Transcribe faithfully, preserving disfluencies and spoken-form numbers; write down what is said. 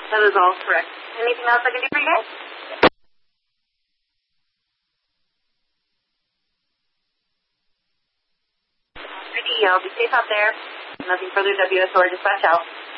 That is all correct. Anything else I can do for you guys? Alrighty, y'all be safe out there. Nothing further, W S O R dispatch out.